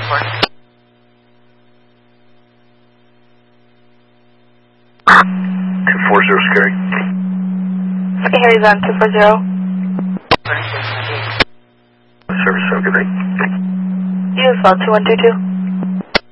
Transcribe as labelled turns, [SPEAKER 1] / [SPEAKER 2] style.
[SPEAKER 1] 240 Scary.
[SPEAKER 2] Okay, Harry's on 240.
[SPEAKER 1] Service, have a good night.
[SPEAKER 2] You as well, 2122.